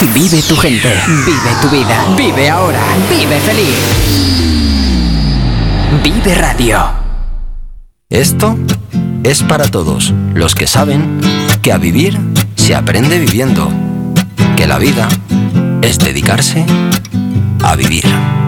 Vive tu gente, vive tu vida, vive ahora, vive feliz. Vive Radio. Esto es para todos los que saben que a vivir se aprende viviendo, que la vida es dedicarse a vivir.